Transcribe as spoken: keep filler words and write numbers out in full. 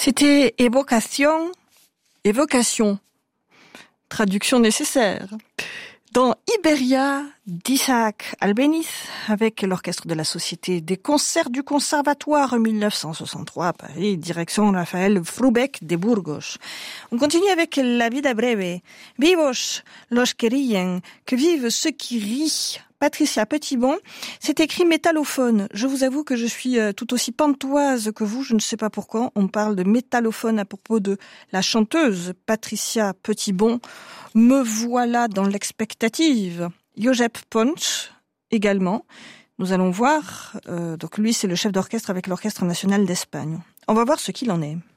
C'était évocation, évocation, traduction nécessaire. Dans Iberia d'Isaac Albéniz, avec l'orchestre de la Société des concerts du Conservatoire en mille neuf cent soixante-trois à Paris, direction Raphaël Frubeck de Burgos. On continue avec La Vida Breve. Vivos los que ríen, que vivent ceux qui rient. Patricia Petitbon, c'est écrit métallophone. Je vous avoue que je suis tout aussi pantoise que vous, je ne sais pas pourquoi. On parle de métallophone à propos de la chanteuse Patricia Petitbon. Me voilà dans l'expectative. Josep Pons également. Nous allons voir, euh, donc lui c'est le chef d'orchestre avec l'Orchestre national d'Espagne. On va voir ce qu'il en est.